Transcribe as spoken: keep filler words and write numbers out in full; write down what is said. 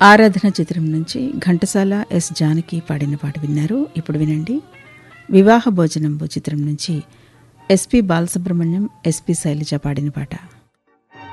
ఆరాధన చిత్రం నుంచి ఘంటసాల ఎస్ జానకి పాడిన పాట విన్నారు. ఇప్పుడు వినండి వివాహ భోజనంబు చిత్రం నుంచి ఎస్పి బాలసుబ్రహ్మణ్యం, ఎస్పి శైలజ పాడిన పాట.